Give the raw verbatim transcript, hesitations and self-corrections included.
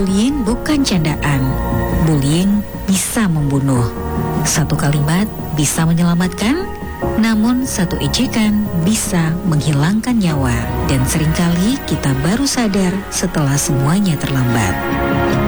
Bullying bukan candaan. Bullying bisa membunuh. Satu kalimat bisa menyelamatkan, namun satu ejekan bisa menghilangkan nyawa. Dan seringkali kita baru sadar setelah semuanya terlambat.